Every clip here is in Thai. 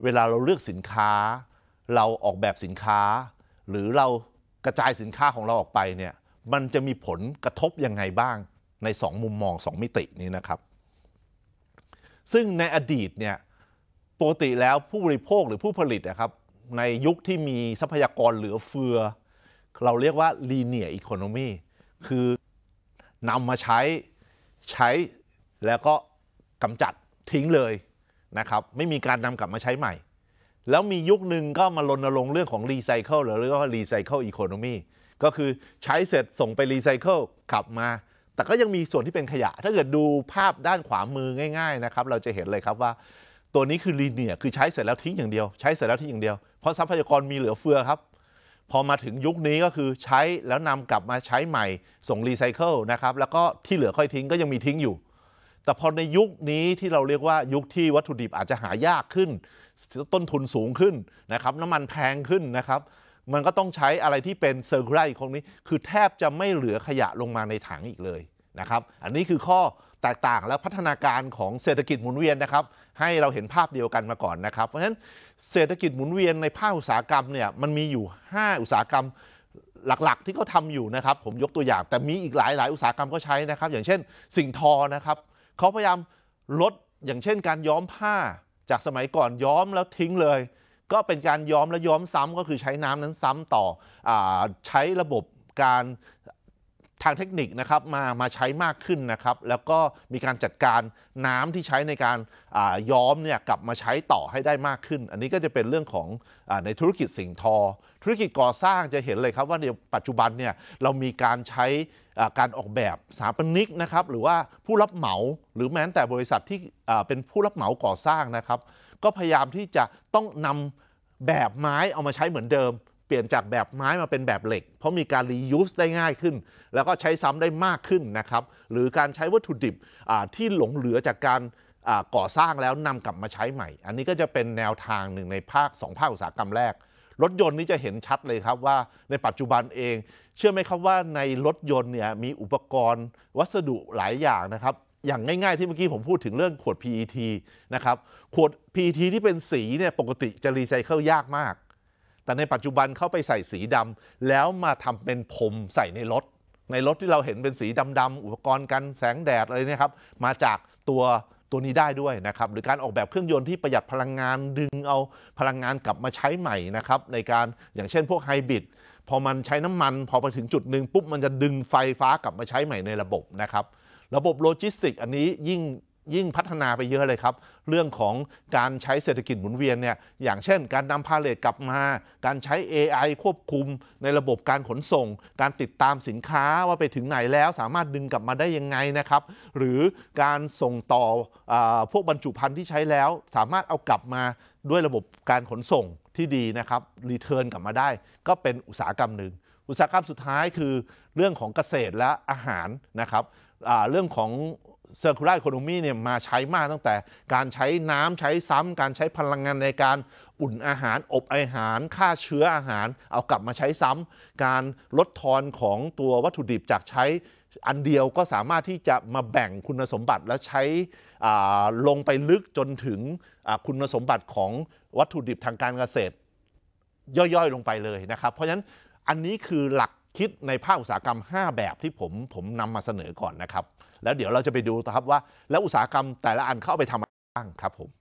เวลาเราเลือกสินค้าเราออกแบบสินค้าหรือเรากระจายสินค้าของเราออกไปเนี่ยมันจะมีผลกระทบยังไงบ้างใน2มุมมอง2มิตินี้นะครับซึ่งในอดีตเนี่ยปกติแล้วผู้บริโภคหรือผู้ผลิตนะครับในยุคที่มีทรัพยากรเหลือเฟือเราเรียกว่า linear economy คือนำมาใช้แล้วก็กำจัดทิ้งเลยนะครับไม่มีการนำกลับมาใช้ใหม่แล้วมียุคหนึ่งก็มารณรงค์เรื่องของรีไซเคิลหรือเรียกว่ารีไซเคิลอีโคโนมีก็คือใช้เสร็จส่งไปรีไซเคิลกลับมาแต่ก็ยังมีส่วนที่เป็นขยะถ้าเกิดดูภาพด้านขวามือง่ายๆนะครับเราจะเห็นเลยครับว่าตัวนี้คือลีเนียร์คือใช้เสร็จแล้วทิ้งอย่างเดียวใช้เสร็จแล้วทิ้งอย่างเดียวเพราะทรัพยากรมีเหลือเฟือครับพอมาถึงยุคนี้ก็คือใช้แล้วนำกลับมาใช้ใหม่ส่งรีไซเคิลนะครับแล้วก็ที่เหลือค่อยทิ้งก็ยังมีทิ้งอยู่แต่พอในยุคนี้ที่เราเรียกว่ายุคที่วัตถุดิบอาจจะหายากขึ้นต้นทุนสูงขึ้นนะครับน้ำมันแพงขึ้นนะครับมันก็ต้องใช้อะไรที่เป็นเซอร์คูลาร์อีโคโนมีคือแทบจะไม่เหลือขยะลงมาในถังอีกเลยนะครับอันนี้คือข้อแตกต่างและพัฒนาการของเศรษฐกิจหมุนเวียนนะครับให้เราเห็นภาพเดียวกันมาก่อนนะครับเพราะฉะนั้นเศรษฐกิจหมุนเวียนในภาคอุตสาหกรรมเนี่ยมันมีอยู่5อุตสาหกรรมหลักๆที่เขาทำอยู่นะครับผมยกตัวอย่างแต่มีอีกหลายอุตสาหกรรมก็ใช้นะครับอย่างเช่นสิ่งทอนะครับเขาพยายามลดอย่างเช่นการย้อมผ้าจากสมัยก่อนย้อมแล้วทิ้งเลยก็เป็นการย้อมแล้วย้อมซ้ำก็คือใช้น้ำนั้นซ้ำต่อใช้ระบบการทางเทคนิคนะครับมาใช้มากขึ้นนะครับแล้วก็มีการจัดการน้ำที่ใช้ในการย้อมเนี่ยกลับมาใช้ต่อให้ได้มากขึ้นอันนี้ก็จะเป็นเรื่องของในธุรกิจสิ่งทอธุรกิจก่อสร้างจะเห็นเลยครับว่าในปัจจุบันเนี่ยเรามีการใช้การออกแบบสถาปนิกนะครับหรือว่าผู้รับเหมาหรือแม้แต่บริษัทที่เป็นผู้รับเหมาก่อสร้างนะครับก็พยายามที่จะต้องนำแบบไม้เอามาใช้เหมือนเดิมเปลี่ยนจากแบบไม้มาเป็นแบบเหล็กเพราะมีการ reuse ได้ง่ายขึ้นแล้วก็ใช้ซ้ำได้มากขึ้นนะครับหรือการใช้วัตถุดิบที่หลงเหลือจากการก่อสร้างแล้วนำกลับมาใช้ใหม่อันนี้ก็จะเป็นแนวทางหนึ่งใน2ภาคอุตสาหกรรมแรกรถยนต์นี่จะเห็นชัดเลยครับว่าในปัจจุบันเองเชื่อไหมครับว่าในรถยนต์เนี่ยมีอุปกรณ์วัสดุหลายอย่างนะครับอย่างง่ายๆที่เมื่อกี้ผมพูดถึงเรื่องขวด PET นะครับขวด PET ที่เป็นสีเนี่ยปกติจะรีไซเคิลยากมากแต่ในปัจจุบันเขาไปใส่สีดำแล้วมาทำเป็นพรมใส่ในรถที่เราเห็นเป็นสีดำๆอุปกรณ์กันแสงแดดอะไรเนี่ยครับมาจากตัวนี้ได้ด้วยนะครับหรือการออกแบบเครื่องยนต์ที่ประหยัดพลังงานดึงเอาพลังงานกลับมาใช้ใหม่นะครับในการอย่างเช่นพวกไฮบริดพอมันใช้น้ำมันพอไปถึงจุดหนึ่งปุ๊บมันจะดึงไฟฟ้ากลับมาใช้ใหม่ในระบบนะครับระบบโลจิสติกอันนี้ยิ่งพัฒนาไปเยอะเลยครับเรื่องของการใช้เศรษฐกิจหมุนเวียนเนี่ยอย่างเช่นการนำพาเลทกลับมาการใช้ AI ควบคุมในระบบการขนส่งการติดตามสินค้าว่าไปถึงไหนแล้วสามารถดึงกลับมาได้ยังไงนะครับหรือการส่งต่อพวกบรรจุภัณฑ์ที่ใช้แล้วสามารถเอากลับมาด้วยระบบการขนส่งที่ดีนะครับรีเทิร์นกลับมาได้ก็เป็นอุตสาหกรรมหนึ่งอุตสาหกรรมสุดท้ายคือเรื่องของเกษตรและอาหารนะครับเรื่องของCircular Economy เนี่ยมาใช้มากตั้งแต่การใช้น้ำใช้ซ้ำการใช้พลังงานในการอุ่นอาหารอบอาหารฆ่าเชื้ออาหารเอากลับมาใช้ซ้ำการลดทอนของตัววัตถุดิบจากใช้อันเดียวก็สามารถที่จะมาแบ่งคุณสมบัติและใช้ลงไปลึกจนถึงคุณสมบัติของวัตถุดิบทางการเกษตรย่อยๆลงไปเลยนะครับเพราะฉะนั้นอันนี้คือหลักคิดในภาคอุตสาหกรรม5แบบที่ผมนำมาเสนอก่อนนะครับแล้วเดี๋ยวเราจะไปดูครับว่าแล้วอุตสาหกรรมแต่ละอันเข้าไปทำอะไรบ้างครับผม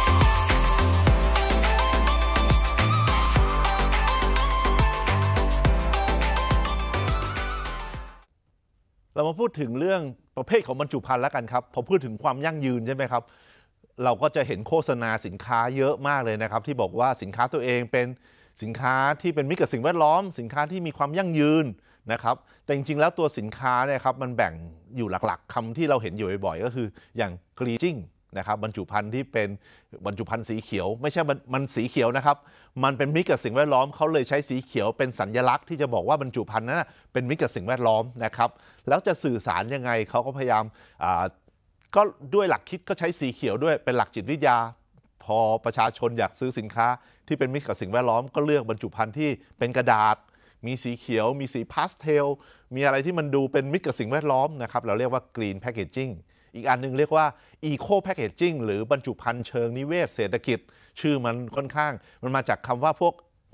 เรามาพูดถึงเรื่องประเภทของบรรจุภัณฑ์แล้วกันครับพอพูดถึงความยั่งยืนใช่ไหมครับเราก็จะเห็นโฆษณาสินค้าเยอะมากเลยนะครับที่บอกว่าสินค้าตัวเองเป็นสินค้าที่เป็นมิตรกับสิ่งแวดล้อมสินค้าที่มีความยั่งยืนนะครับแต่จริงๆแล้วตัวสินค้าเนี่ยครับมันแบ่งอยู่หลักๆคำที่เราเห็นอยู่บ่อยๆก็คืออย่าง greening นะครับบรรจุภัณฑ์ที่เป็นบรรจุภัณฑ์สีเขียวไม่ใช่มันสีเขียวนะครับมันเป็นมิตรกับสิ่งแวดล้อมเขาเลยใช้สีเขียวเป็นสัญลักษณ์ที่จะบอกว่าบรรจุภัณฑ์นั้นเป็นมิตรกับสิ่งแวดล้อมนะครับแล้วจะสื่อสารยังไงเขาก็พยายามก็ด้วยหลักคิดก็ใช้สีเขียวด้วยเป็นหลักจิตวิทยาพอประชาชนอยากซื้อสินค้าที่เป็นมิตรกับสิ่งแวดล้อมก็เลือกบรรจุภัณฑ์ที่เป็นกระดาษมีสีเขียวมีสีพาสเทลมีอะไรที่มันดูเป็นมิตรกับสิ่งแวดล้อมนะครับเราเรียกว่า green packaging อีกอันหนึ่งเรียกว่า Eco Packaging หรือบรรจุภัณฑ์เชิงนิเวศเศรษฐกิจชื่อมันค่อนข้างมันมาจากคำว่าพวก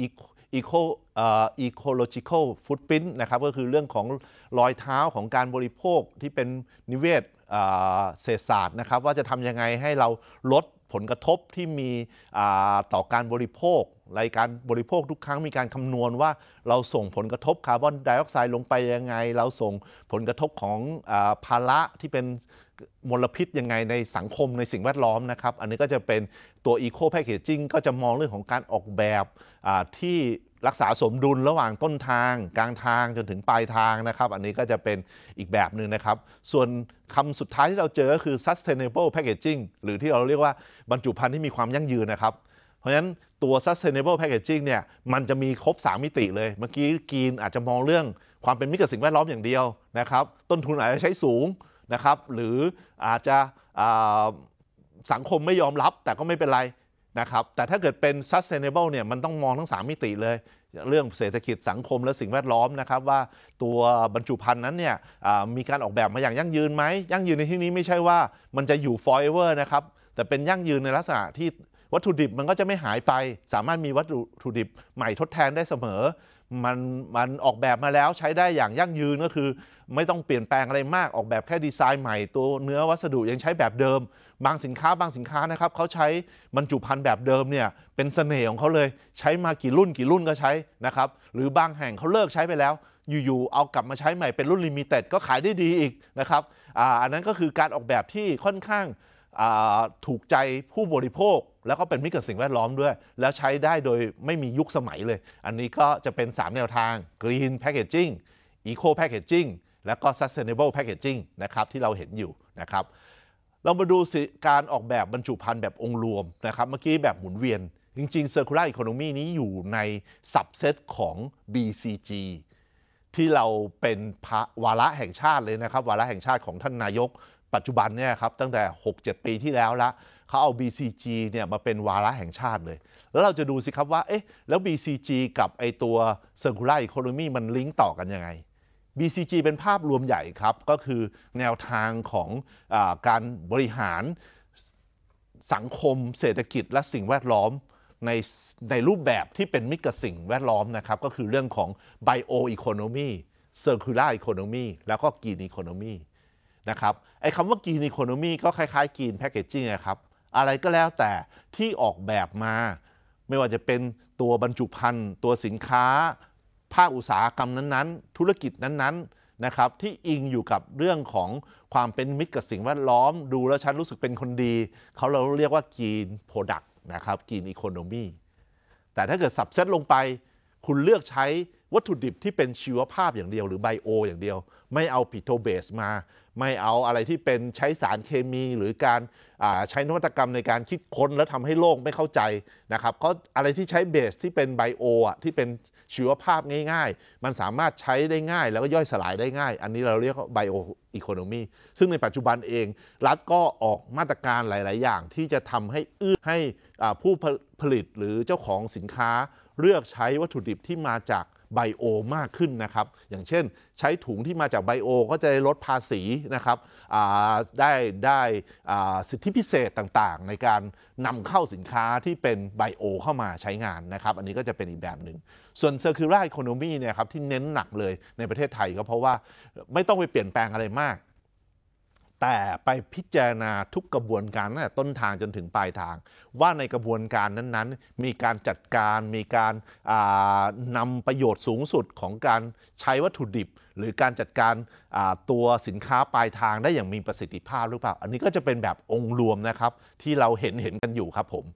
ecological footprint นะครับก็คือเรื่องของรอยเท้าของการบริโภคที่เป็นนิเวศเศรษฐศาสตร์นะครับว่าจะทำยังไงให้เราลดผลกระทบที่มีต่อการบริโภครายการบริโภคทุกครั้งมีการคำนวณว่าเราส่งผลกระทบคาร์บอนไดออกไซด์ลงไปยังไงเราส่งผลกระทบของภาระที่เป็นมลพิษยังไงในสังคมในสิ่งแวดล้อมนะครับอันนี้ก็จะเป็นตัว Eco Packaging ก็จะมองเรื่องของการออกแบบที่รักษาสมดุลระหว่างต้นทางกลางทางจนถึงปลายทางนะครับอันนี้ก็จะเป็นอีกแบบหนึ่งนะครับส่วนคำสุดท้ายที่เราเจอก็คือ sustainable packaging หรือที่เราเรียกว่าบรรจุภัณฑ์ที่มีความยั่งยืนนะครับเพราะฉะนั้นตัว sustainable packaging เนี่ยมันจะมีครบ3มิติเลยเมื่อกี้กีนอาจจะมองเรื่องความเป็นมิตรกับสิ่งแวดล้อมอย่างเดียวนะครับต้นทุนอาจจะใช้สูงนะครับหรืออาจจะสังคมไม่ยอมรับแต่ก็ไม่เป็นไรนะครับแต่ถ้าเกิดเป็น sustainable เนี่ยมันต้องมองทั้ง3มิติเลยเรื่องเศรษฐกิจสังคมและสิ่งแวดล้อมนะครับว่าตัวบรรจุภัณฑ์นั้นเนี่ยมีการออกแบบมาอย่างยั่งยืนไหมยั่งยืนในที่นี้ไม่ใช่ว่ามันจะอยู่ forever นะครับแต่เป็นยั่งยืนในลักษณะที่วัตถุดิบมันก็จะไม่หายไปสามารถมีวัตถุดิบใหม่ทดแทนได้เสมอมันออกแบบมาแล้วใช้ได้อย่างยั่งยืนก็คือไม่ต้องเปลี่ยนแปลงอะไรมากออกแบบแค่ดีไซน์ใหม่ตัวเนื้อวัสดุยังใช้แบบเดิมบางสินค้านะครับเขาใช้บรรจุภัณฑ์แบบเดิมเนี่ยเป็นเสน่ห์ของเขาเลยใช้มากี่รุ่นก็ใช้นะครับหรือบางแห่งเขาเลิกใช้ไปแล้วอยู่ๆเอากลับมาใช้ใหม่เป็นรุ่นลิมิเต็ดก็ขายได้ดีอีกนะครับอันนั้นก็คือการออกแบบที่ค่อนข้างถูกใจผู้บริโภคแล้วก็เป็นมิตรกับสิ่งแวดล้อมด้วยแล้วใช้ได้โดยไม่มียุคสมัยเลยอันนี้ก็จะเป็น3แนวทาง Green Packaging Eco Packaging แล้วก็ Sustainable Packaging นะครับที่เราเห็นอยู่นะครับเรามาดูการออกแบบบรรจุภัณฑ์แบบองค์รวมนะครับเมื่อกี้แบบหมุนเวียนจริงๆ Circular Economy นี้อยู่ใน subset ของ BCG ที่เราเป็นวาระแห่งชาติเลยนะครับวาระแห่งชาติของท่านนายกปัจจุบันเนี่ยครับตั้งแต่ 6-7 ปีที่แล้วละเขาเอา BCG เนี่ยมาเป็นวาระแห่งชาติเลยแล้วเราจะดูสิครับว่าเอ๊ะแล้ว BCG กับไอตัว Circular Economy มันลิงก์ต่อกันยังไง BCG เป็นภาพรวมใหญ่ครับก็คือแนวทางของการบริหารสังคมเศรษฐกิจและสิ่งแวดล้อมในรูปแบบที่เป็นมิตรกับสิ่งแวดล้อมนะครับก็คือเรื่องของ Bio Economy Circular Economy แล้วก็ Green Economy นะครับไอ้คำว่า Green Economy ก็คล้ายๆ Green Packaging นะครับอะไรก็แล้วแต่ที่ออกแบบมาไม่ว่าจะเป็นตัวบรรจุภัณฑ์ตัวสินค้าภาคอุตสาหกรรมนั้นๆธุรกิจนั้นๆนะครับที่อิงอยู่กับเรื่องของความเป็นมิตรกับสิ่งแวดล้อมดูแล้วฉันรู้สึกเป็นคนดีเขาเราเรียกว่า Green Product นะครับ Green Economy แต่ถ้าเกิดสับเซตลงไปคุณเลือกใช้วัตถุดิบที่เป็นชีวภาพอย่างเดียวหรือไบโออย่างเดียวไม่เอาปิโตรเบสมาไม่เอาอะไรที่เป็นใช้สารเคมีหรือการใช้นวัตกรรมในการคิดค้นแล้วทำให้โลกไม่เข้าใจนะครับก็อะไรที่ใช้เบสที่เป็นไบโอที่เป็นชีวภาพง่ายๆมันสามารถใช้ได้ง่ายแล้วก็ย่อยสลายได้ง่ายอันนี้เราเรียกว่าไบโออีโคโนมีซึ่งในปัจจุบันเองรัฐก็ออกมาตรการหลายๆอย่างที่จะทำให้ให้ผู้ผลิตหรือเจ้าของสินค้าเลือกใช้วัตถุดิบที่มาจากไบโอมากขึ้นนะครับอย่างเช่นใช้ถุงที่มาจากไบโอก็จะได้ลดภาษีนะครับได้สิทธิพิเศษต่างๆในการนำเข้าสินค้าที่เป็นไบโอเข้ามาใช้งานนะครับอันนี้ก็จะเป็นอีกแบบหนึ่งส่วน Circular Economy เนี่ยครับที่เน้นหนักเลยในประเทศไทยก็เพราะว่าไม่ต้องไปเปลี่ยนแปลงอะไรมากแต่ไปพิจารณาทุกกระบวนการตั้งแต่ต้นทางจนถึงปลายทางว่าในกระบวนการนั้นๆมีการจัดการมีการนำประโยชน์สูงสุดของการใช้วัตถุดิบหรือการจัดการตัวสินค้าปลายทางได้อย่างมีประสิทธิภาพหรือเปล่าอันนี้ก็จะเป็นแบบองค์รวมนะครับที่เราเห็นกันอยู่ครับผม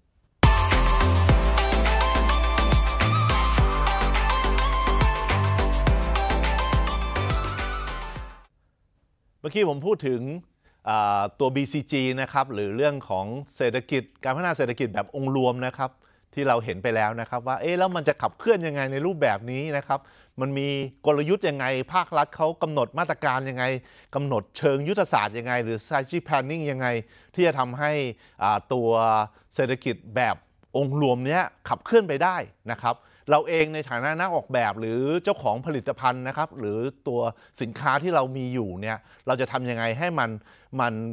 เมื่อกี้ผมพูดถึงตัว BCG นะครับหรือเรื่องของเศรษฐกิจการพัฒนาเศรษฐกิจแบบองค์รวมนะครับที่เราเห็นไปแล้วนะครับว่าแล้วมันจะขับเคลื่อนยังไงในรูปแบบนี้นะครับมันมีกลยุทธ์ยังไงภาครัฐเขากำหนดมาตรการยังไงกำหนดเชิงยุทธศาสตร์ยังไงหรือ strategy planning ยังไงที่จะทำให้ตัวเศรษฐกิจแบบองค์รวมนี้ขับเคลื่อนไปได้นะครับเราเองในฐานะนักออกแบบหรือเจ้าของผลิตภัณฑ์นะครับหรือตัวสินค้าที่เรามีอยู่เนี่ยเราจะทำยังไงให้มัน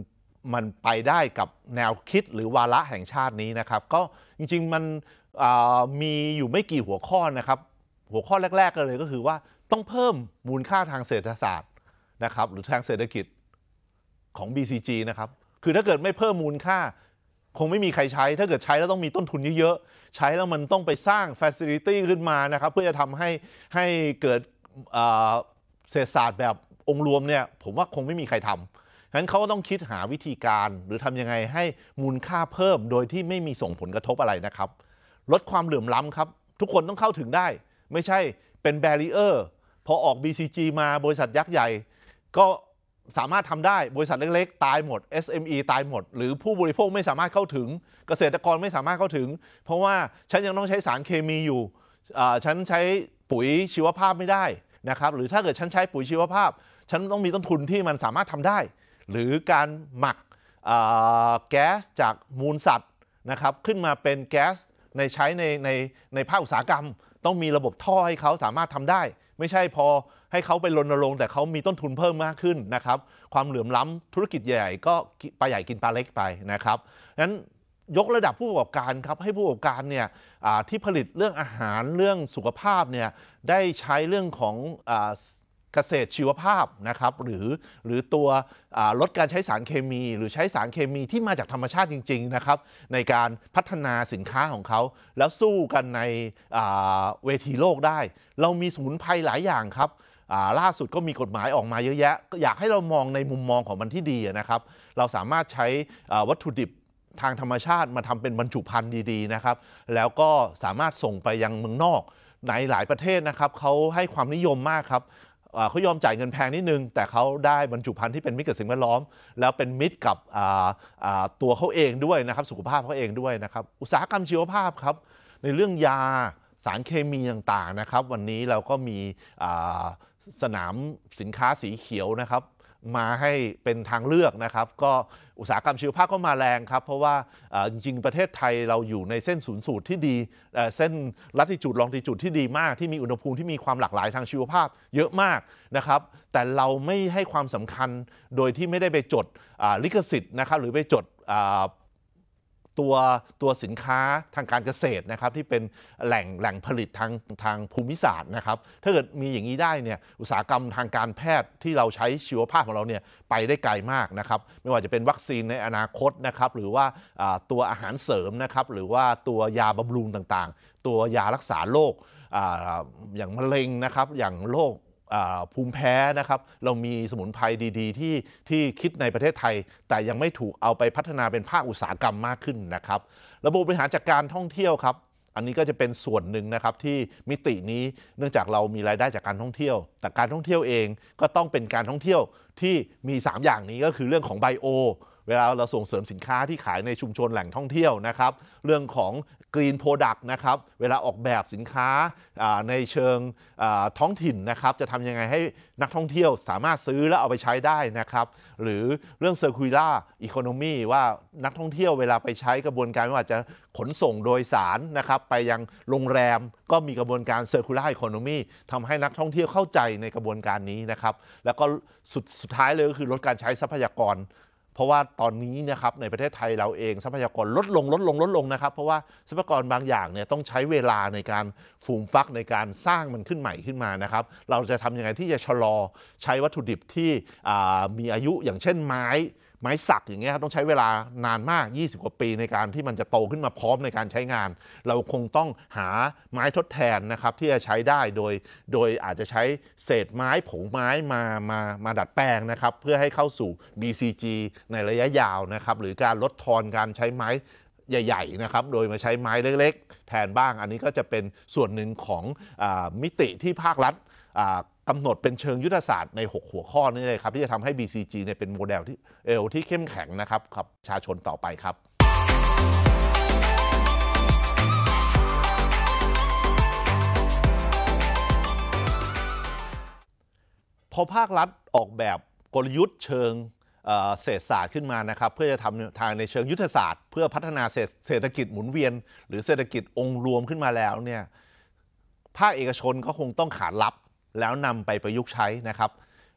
มันไปได้กับแนวคิดหรือวาระแห่งชาตินี้นะครับก็จริงๆมันมีอยู่ไม่กี่หัวข้อนะครับหัวข้อแรกๆเลยก็คือว่าต้องเพิ่มมูลค่าทางเศรษฐศาสตร์นะครับหรือทางเศรษฐกิจของ BCG นะครับคือถ้าเกิดไม่เพิ่มมูลค่าคงไม่มีใครใช้ถ้าเกิดใช้แล้วต้องมีต้นทุนเยอะๆใช้แล้วมันต้องไปสร้าง facility ขึ้นมานะครับเพื่อจะทำให้เกิดเศรษฐศาสตร์แบบองค์รวมเนี่ยผมว่าคงไม่มีใครทำฉะนั้นเขาก็ต้องคิดหาวิธีการหรือทำยังไงให้มูลค่าเพิ่มโดยที่ไม่มีส่งผลกระทบอะไรนะครับลดความเหลื่อมล้ำครับทุกคนต้องเข้าถึงได้ไม่ใช่เป็นแบรีเออร์พอออก BCG มาบริษัทยักษ์ใหญ่ก็สามารถทำได้บริษัทเล็กๆตายหมด SME ตายหมดหรือผู้บริโภคไม่สามารถเข้าถึงเกษตรกรไม่สามารถเข้าถึงเพราะว่าฉันยังต้องใช้สารเคมีอยู่ฉันใช้ปุ๋ยชีวภาพไม่ได้นะครับหรือถ้าเกิดฉันใช้ปุ๋ยชีวภาพฉันต้องมีต้นทุนที่มันสามารถทำได้หรือการหมักแก๊สจากมูลสัตว์นะครับขึ้นมาเป็นแก๊สใช้ในภาคอุตสาหกรรมต้องมีระบบท่อให้เขาสามารถทำได้ไม่ใช่พอให้เขาไปรณรงค์แต่เขามีต้นทุนเพิ่มมากขึ้นนะครับความเหลื่อมล้ำธุรกิจใหญ่ก็ปลาใหญ่กินปลาเล็กไปนะครับงั้นยกระดับผู้ประกอบการครับให้ผู้ประกอบการเนี่ยที่ผลิตเรื่องอาหารเรื่องสุขภาพเนี่ยได้ใช้เรื่องของเกษตรชีวภาพนะครับหรือตัวลดการใช้สารเคมีหรือใช้สารเคมีที่มาจากธรรมชาติจริงๆนะครับในการพัฒนาสินค้าของเขาแล้วสู้กันในเวทีโลกได้เรามีสมุนไพรหลายอย่างครับล่าสุดก็มีกฎหมายออกมาเยอะแยะอยากให้เรามองในมุมมองของมันที่ดีนะครับเราสามารถใช้วัตถุดิบทางธรรมชาติมาทำเป็นบรรจุภัณฑ์ดีๆนะครับแล้วก็สามารถส่งไปยังเมืองนอกในหลายประเทศนะครับเขาให้ความนิยมมากครับเขายอมจ่ายเงินแพงนิดนึงแต่เขาได้บรรจุภัณฑ์ที่เป็นมิตรกับสิ่งแวดล้อมแล้วเป็นมิตรกับตัวเขาเองด้วยนะครับสุขภาพเขาเองด้วยนะครับอุตสาหกรรมชีวภาพครับในเรื่องยาสารเคมีต่างๆนะครับวันนี้เราก็มีสนามสินค้าสีเขียวนะครับมาให้เป็นทางเลือกนะครับก็อุตสาหกรรมชีวภาพก็มาแรงครับเพราะว่าจริงๆประเทศไทยเราอยู่ในเส้นศูนย์สูตรที่ดีเส้นลัติจูดลองติจูดที่ดีมากที่มีอุณหภูมิที่มีความหลากหลายทางชีวภาพเยอะมากนะครับแต่เราไม่ให้ความสำคัญโดยที่ไม่ได้ไปจดลิขสิทธิ์นะครับหรือไปจดตัวสินค้าทางการเกษตรนะครับที่เป็นแหล่งผลิตทางภูมิศาสตร์นะครับถ้าเกิดมีอย่างนี้ได้เนี่ยอุตสาหกรรมทางการแพทย์ที่เราใช้ชีวภาพของเราเนี่ยไปได้ไกลมากนะครับไม่ว่าจะเป็นวัคซีนในอนาคตนะครับหรือว่าตัวอาหารเสริมนะครับหรือว่าตัวยาบำรุงต่างๆตัวยารักษาโรคอย่างมะเร็งนะครับอย่างโรคภูมิแพ้นะครับเรามีสมุนไพรดีๆที่คิดในประเทศไทยแต่ยังไม่ถูกเอาไปพัฒนาเป็นภาคอุตสาหกรรมมากขึ้นนะครับระบบบริหารจัดการท่องเที่ยวครับอันนี้ก็จะเป็นส่วนหนึ่งนะครับที่มิตินี้เนื่องจากเรามีรายได้จากการท่องเที่ยวแต่การท่องเที่ยวเองก็ต้องเป็นการท่องเที่ยวที่มี3อย่างนี้ก็คือเรื่องของไบโอเวลาเราส่งเสริมสินค้าที่ขายในชุมชนแหล่งท่องเที่ยวนะครับเรื่องของ Green Product นะครับเวลาออกแบบสินค้าในเชิงท้องถิ่นนะครับจะทำยังไงให้นักท่องเที่ยวสามารถซื้อและเอาไปใช้ได้นะครับหรือเรื่อง Circular Economy ว่านักท่องเที่ยวเวลาไปใช้กระบวนการไม่ว่าจะขนส่งโดยสารนะครับไปยังโรงแรมก็มีกระบวนการ Circular Economy ทำให้นักท่องเที่ยวเข้าใจในกระบวนการนี้นะครับแล้วก็สุดท้ายเลยก็คือลดการใช้ทรัพยากรเพราะว่าตอนนี้นะครับในประเทศไทยเราเองทรัพยากรลดลงนะครับเพราะว่าทรัพยากรบางอย่างเนี่ยต้องใช้เวลาในการฟูมฟักในการสร้างมันขึ้นใหม่ขึ้นมานะครับเราจะทำยังไงที่จะชะลอใช้วัตถุดิบที่มีอายุอย่างเช่นไม้สักอย่างเงี้ยต้องใช้เวลานานมาก20กว่าปีในการที่มันจะโตขึ้นมาพร้อมในการใช้งานเราคงต้องหาไม้ทดแทนนะครับที่จะใช้ได้โดยอาจจะใช้เศษไม้ผงไม้มาดัดแปลงนะครับเพื่อให้เข้าสู่ BCG ในระยะยาวนะครับหรือการลดทอนการใช้ไม้ใหญ่ๆนะครับโดยมาใช้ไม้เล็กๆแทนบ้างอันนี้ก็จะเป็นส่วนหนึ่งของมิติที่ภาครัฐกำหนดเป็นเชิงยุทธศาสตร์ใน6หัวข้อนี้เลยครับที่จะทำให้ BCG เนี่ยเป็นโมเดลที่เข้มแข็งนะครับกับประชาชนต่อไปครับพอภาครัฐออกแบบกลยุทธ์เชิงเศรษฐศาสตร์ขึ้นมานะครับเพื่อจะทำทางในเชิงยุทธศาสตร์เพื่อพัฒนาเศรษฐกิจหมุนเวียนหรือเศรษฐกิจองค์รวมขึ้นมาแล้วเนี่ยภาคเอกชนก็คงต้องขานรับแล้วนำไปประยุกต์ใช้นะครับ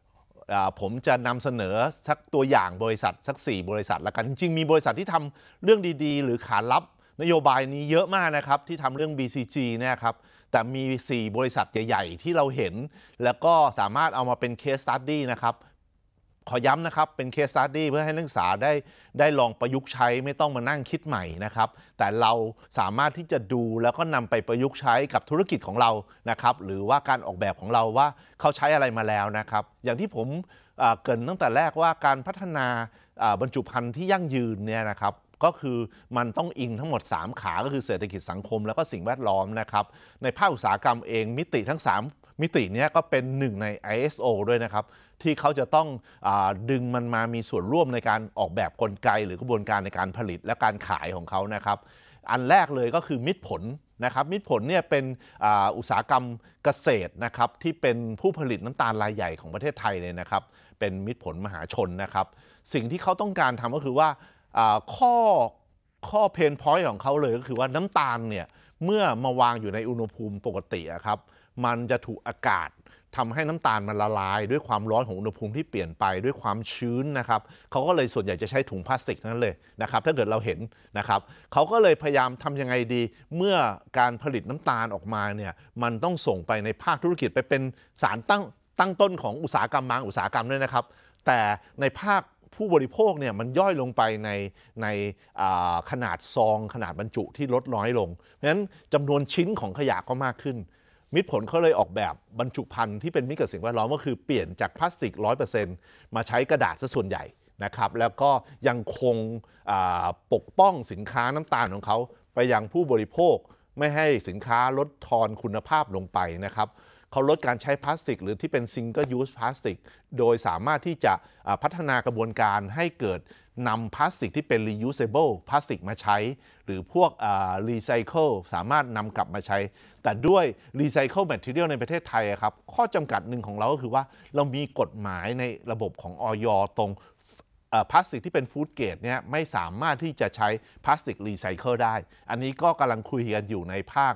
ผมจะนำเสนอสักตัวอย่างบริษัทสัก4บริษัทละกันจริงๆมีบริษัทที่ทำเรื่องดีๆหรือขานรับนโยบายนี้เยอะมากนะครับที่ทำเรื่อง BCG เนี่ยครับแต่มี4บริษัทใหญ่ๆที่เราเห็นแล้วก็สามารถเอามาเป็น case study นะครับขอย้ำนะครับเป็น case study เพื่อให้นักศึกษาได้ลองประยุกต์ใช้ไม่ต้องมานั่งคิดใหม่นะครับแต่เราสามารถที่จะดูแล้วก็นำไปประยุกต์ใช้กับธุรกิจของเรานะครับหรือว่าการออกแบบของเราว่าเขาใช้อะไรมาแล้วนะครับอย่างที่ผมเกริ่นตั้งแต่แรกว่าการพัฒนาบรรจุภัณฑ์ที่ยั่งยืนเนี่ยนะครับก็คือมันต้องอิงทั้งหมด3ขาก็คือเศรษฐกิจสังคมแล้วก็สิ่งแวดล้อมนะครับในภาคอุตสาหกรรมเองมิติทั้ง3มิตินี้ก็เป็นหนึ่งใน ISO ด้วยนะครับที่เขาจะต้องดึงมันมามีส่วนร่วมในการออกแบบกลไกหรือกระบวนการในการผลิตและการขายของเขานะครับอันแรกเลยก็คือมิตรผลนะครับมิตรผลเนี่ยเป็นอุตสาหกรรมเกษตรนะครับที่เป็นผู้ผลิตน้ำตาลรายใหญ่ของประเทศไทยเลยนะครับเป็นมิตรผลมหาชนนะครับสิ่งที่เขาต้องการทำก็คือว่าข้อเพนพอยต์ของเขาเลยก็คือว่าน้ำตาลเนี่ยเมื่อมาวางอยู่ในอุณหภูมิปกติครับมันจะถูกอากาศทำให้น้ำตาลมันละลายด้วยความร้อนของอุณหภูมิที่เปลี่ยนไปด้วยความชื้นนะครับเขาก็เลยส่วนใหญ่จะใช้ถุงพลาสติกนั้นเลยนะครับถ้าเกิดเราเห็นนะครับเขาก็เลยพยายามทำยังไงดีเมื่อการผลิตน้ำตาลออกมาเนี่ยมันต้องส่งไปในภาคธุรกิจไปเป็นสารตั้งต้นของอุตสาหกรรมบางอุตสาหกรรมด้วยนะครับแต่ในภาคผู้บริโภคเนี่ยมันย่อยลงไปในขนาดซองขนาดบรรจุที่ลดน้อยลงเพราะฉะนั้นจำนวนชิ้นของขยะก็มากขึ้นมิตรผลเขาเลยออกแบบบรรจุภัณฑ์ที่เป็นมิตรกับสิ่งแวดล้อมก็คือเปลี่ยนจากพลาสติก 100% มาใช้กระดาษซะส่วนใหญ่นะครับแล้วก็ยังคงปกป้องสินค้าน้ำตาลของเขาไปยังผู้บริโภคไม่ให้สินค้าลดทอนคุณภาพลงไปนะครับเขาลดการใช้พลาสติกหรือที่เป็น single use พลาสติกโดยสามารถที่จะพัฒนากระบวนการให้เกิดนำพลาสติกที่เป็น reusable พลาสติกมาใช้หรือพวกrecycle สามารถนำกลับมาใช้แต่ด้วย recycle material ในประเทศไทยครับข้อจำกัดหนึ่งของเราก็คือว่าเรามีกฎหมายในระบบของอย.ตรงพลาสติกที่เป็นฟู้ดเกรดเนี่ยไม่สามารถที่จะใช้พลาสติกรีไซเคิลได้อันนี้ก็กำลังคุยกันอยู่ในภาค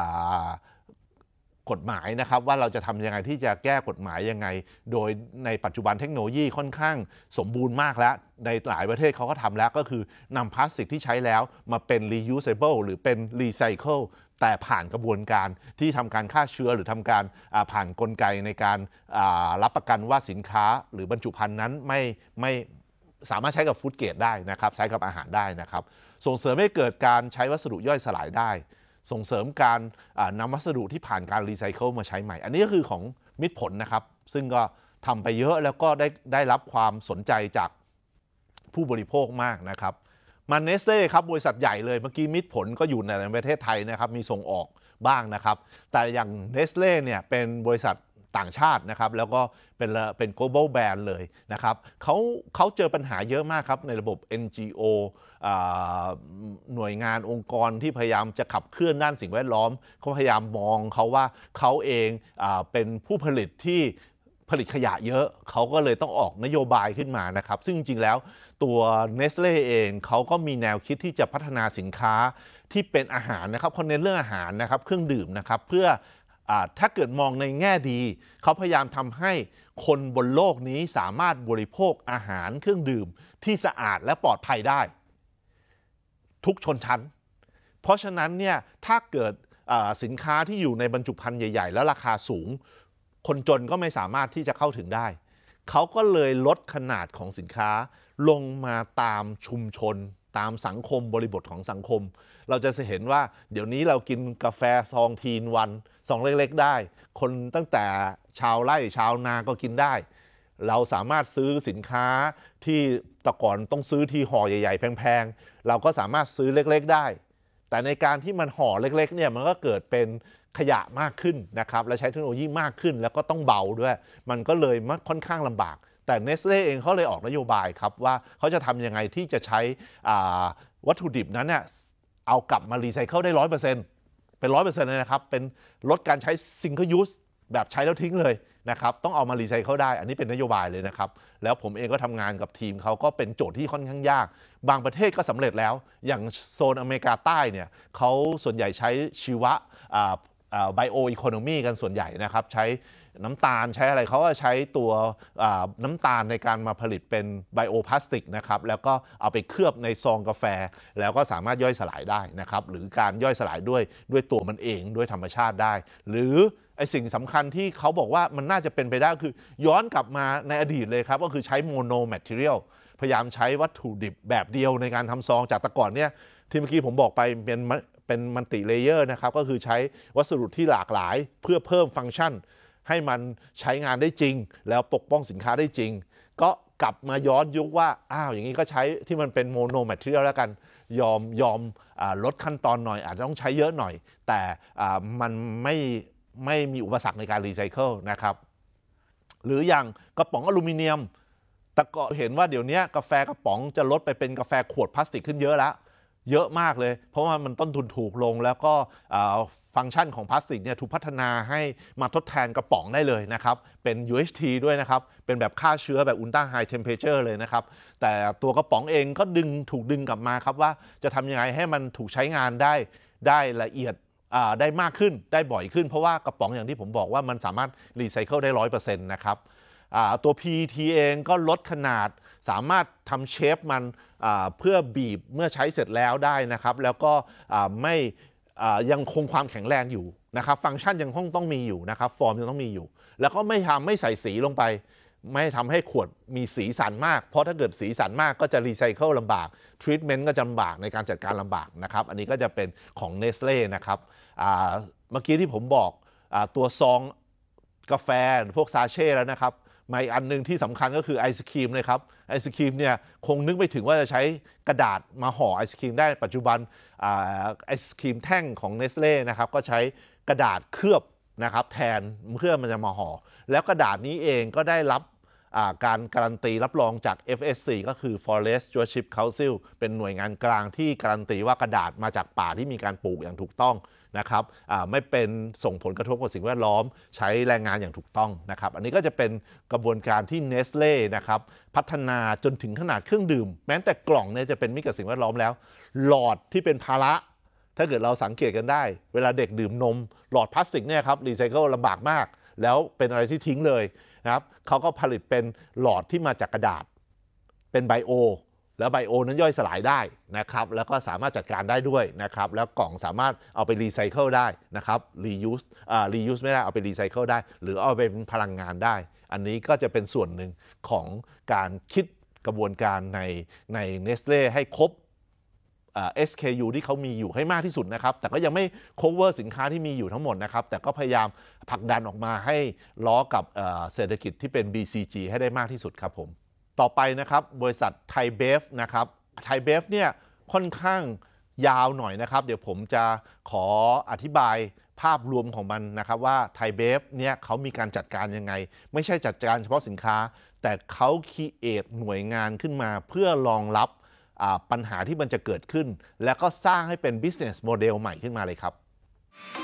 กฎหมายนะครับว่าเราจะทำยังไงที่จะแก้กฎหมายยังไงโดยในปัจจุบันเทคโนโลยีค่อนข้างสมบูรณ์มากแล้วในหลายประเทศเขาก็ทำแล้วก็คือนำพลาสติกที่ใช้แล้วมาเป็น reusable หรือเป็น recycle แต่ผ่านกระบวนการที่ทำการฆ่าเชื้อหรือทำการผ่านกลไกในการรับประกันว่าสินค้าหรือบรรจุภัณฑ์นั้นไม่สามารถใช้กับฟู้ดเกรดได้นะครับใช้กับอาหารได้นะครับส่งเสริมให้เกิดการใช้วัสดุย่อยสลายได้ส่งเสริมการนำวัสดุที่ผ่านการรีไซเคิลมาใช้ใหม่อันนี้ก็คือของมิตรผลนะครับซึ่งก็ทำไปเยอะแล้วก็ได้รับความสนใจจากผู้บริโภคมากนะครับมาเนสเล่ครับบริษัทใหญ่เลยเมื่อกี้มิตรผลก็อยู่ในประเทศไทยนะครับมีส่งออกบ้างนะครับแต่อย่างเนสเล่เนี่ยเป็นบริษัทต่างชาตินะครับแล้วก็เป็น global brand เลยนะครับเขาเจอปัญหาเยอะมากครับในระบบ NGO หน่วยงานองค์กรที่พยายามจะขับเคลื่อนด้านสิ่งแวดล้อมเขาพยายามมองเขาว่าเขาเองเป็นผู้ผลิตที่ผลิตขยะเยอะเขาก็เลยต้องออกนโยบายขึ้นมานะครับซึ่งจริงๆแล้วตัว Nestle เองเขาก็มีแนวคิดที่จะพัฒนาสินค้าที่เป็นอาหารนะครับเขาเน้นเรื่องอาหารนะครับเครื่องดื่มนะครับเพื่อถ้าเกิดมองในแง่ดีเขาพยายามทำให้คนบนโลกนี้สามารถบริโภคอาหารเครื่องดื่มที่สะอาดและปลอดภัยได้ทุกชนชั้นเพราะฉะนั้นเนี่ยถ้าเกิดสินค้าที่อยู่ในบรรจุภัณฑ์ใหญ่ๆแล้วราคาสูงคนจนก็ไม่สามารถที่จะเข้าถึงได้เขาก็เลยลดขนาดของสินค้าลงมาตามชุมชนตามสังคมบริบทของสังคมเราจะเห็นว่าเดี๋ยวนี้เรากินกาแฟซองทีนวันซองเล็กๆได้คนตั้งแต่ชาวไร่ชาวนาก็กินได้เราสามารถซื้อสินค้าที่แต่ก่อนต้องซื้อที่ห่อใหญ่ๆแพงๆเราก็สามารถซื้อเล็กๆได้แต่ในการที่มันห่อเล็กๆเนี่ยมันก็เกิดเป็นขยะมากขึ้นนะครับและใช้เทคโนโลยีมากขึ้นแล้วก็ต้องเบาด้วยมันก็เลยค่อนข้างลำบากแต่ Nestle เองเขาเลยออกนโยบายครับว่าเขาจะทำยังไงที่จะใช้วัตถุดิบนั้นเนี่ยเอากลับมารีไซเคิลได้ 100% เป็น 100% เลยนะครับเป็นลดการใช้ Single Use แบบใช้แล้วทิ้งเลยนะครับต้องเอามารีไซเคิลได้อันนี้เป็นนโยบายเลยนะครับแล้วผมเองก็ทำงานกับทีมเขาก็เป็นโจทย์ที่ค่อนข้างยากบางประเทศก็สำเร็จแล้วอย่างโซนอเมริกาใต้เนี่ยเขาส่วนใหญ่ใช้ชีวะไบโออีโคโนมีกันส่วนใหญ่นะครับใช้น้ำตาลใช้อะไรเขาก็ใช้ตัวน้ำตาลในการมาผลิตเป็นไบโอพลาสติกนะครับแล้วก็เอาไปเคลือบในซองกาแฟแล้วก็สามารถย่อยสลายได้นะครับหรือการย่อยสลายด้วยตัวมันเองด้วยธรรมชาติได้ หรือไอสิ่งสำคัญที่เขาบอกว่ามันน่าจะเป็นไปได้คือย้อนกลับมาในอดีตเลยครับก็คือใช้โมโนแมทเทียลพยายามใช้วัตถุดิบแบบเดียวในการทำซองจากแต่ก่อนเนี่ยที่เมื่อกี้ผมบอกไปเป็นมัลติเลเยอร์นะครับก็คือใช้วัสดุที่หลากหลายเพื่อเพิ่มฟังก์ชันให้มันใช้งานได้จริงแล้วปกป้องสินค้าได้จริงก็กลับมาย้อนยุคว่าอย่างนี้ก็ใช้ที่มันเป็นโมโนแมทเทียลแล้วกันยอมลดขั้นตอนหน่อยอาจจะต้องใช้เยอะหน่อยแต่มันไม่มีอุปสรรคในการรีไซเคิลนะครับหรืออย่างกระป๋องอลูมิเนียมแต่ก็เห็นว่าเดี๋ยวนี้กาแฟกระป๋องจะลดไปเป็นกาแฟขวดพลาสติกขึ้นเยอะแล้วเยอะมากเลยเพราะว่ามันต้นทุนถูกลงแล้วก็ฟังก์ชันของพลาสติกเนี่ยถูกพัฒนาให้มาทดแทนกระป๋องได้เลยนะครับเป็น UHT ด้วยนะครับเป็นแบบฆ่าเชื้อแบบ Ultra High Temperature เลยนะครับแต่ตัวกระป๋องเองก็ถูกดึงกลับมาครับว่าจะทำยังไงให้มันถูกใช้งานได้ละเอียดได้มากขึ้นได้บ่อยขึ้นเพราะว่ากระป๋องอย่างที่ผมบอกว่ามันสามารถรีไซเคิลได้ 100% นะครับตัว PET เองก็ลดขนาดสามารถทำเชฟมันเพื่อบีบเมื่อใช้เสร็จแล้วได้นะครับแล้วก็ไม่ยังคงความแข็งแรงอยู่นะครับฟังก์ชันยังต้องมีอยู่นะครับฟอร์มยังต้องมีอยู่แล้วก็ไม่ใส่สีลงไปไม่ทำให้ขวดมีสีสันมากเพราะถ้าเกิดสีสันมากก็จะรีไซเคิลลำบากทรีทเมนต์ก็จะลำบากในการจัดการลำบากนะครับอันนี้ก็จะเป็นของ Nestle นะครับเมื่อกี้ที่ผมบอกตัวซองกาแฟพวกซาเช่แล้วนะครับมาอีกอันนึงที่สำคัญก็คือไอศครีมเลยครับไอศครีมเนี่ยคงนึกไม่ถึงว่าจะใช้กระดาษมาห่อไอศครีมได้ปัจจุบันไอศครีมแท่งของ Nestle นะครับก็ใช้กระดาษเคลือบนะครับแทนเพื่อมันจะมาห่อแล้วกระดาษนี้เองก็ได้รับการการันตีรับรองจาก FSC ก็คือ Forest Stewardship Council เป็นหน่วยงานกลางที่การันตีว่ากระดาษมาจากป่าที่มีการปลูกอย่างถูกต้องนะครับไม่เป็นส่งผลกระทบกับสิ่งแวดล้อมใช้แรงงานอย่างถูกต้องนะครับอันนี้ก็จะเป็นกระบวนการที่ Nestle นะครับพัฒนาจนถึงขนาดเครื่องดื่มแม้แต่กล่องเนี่ยจะเป็นมิตรกับสิ่งแวดล้อมแล้วหลอดที่เป็นภาระถ้าเกิดเราสังเกตกันได้เวลาเด็กดื่มนมหลอดพลาสติกเนี่ยครับรีไซเคิลลำบากมากแล้วเป็นอะไรที่ทิ้งเลยนะครับเขาก็ผลิตเป็นหลอดที่มาจากกระดาษเป็นไบโอแล้วไบโอนั้นย่อยสลายได้นะครับแล้วก็สามารถจัดการได้ด้วยนะครับแล้วกล่องสามารถเอาไปรีไซเคิลได้นะครับreuse ไม่ได้เอาไปรีไซเคิลได้หรือเอาไปเป็นพลังงานได้อันนี้ก็จะเป็นส่วนหนึ่งของการคิดกระบวนการใน Nestle ให้ครบSKU ที่เขามีอยู่ให้มากที่สุดนะครับแต่ก็ยังไม่ cover สินค้าที่มีอยู่ทั้งหมดนะครับแต่ก็พยายามผลักดันออกมาให้ล้อกับเศรษฐกิจที่เป็น BCG ให้ได้มากที่สุดครับผมต่อไปนะครับบริษัทไทยเบฟนะครับไทยเบฟเนี่ยค่อนข้างยาวหน่อยนะครับเดี๋ยวผมจะขออธิบายภาพรวมของมันนะครับว่าไทยเบฟเนี่ยเขามีการจัดการยังไงไม่ใช่จัดการเฉพาะสินค้าแต่เขาคิดหน่วยงานขึ้นมาเพื่อรองรับปัญหาที่มันจะเกิดขึ้นแล้วก็สร้างให้เป็น business model ใหม่ขึ้นมาเลยครับ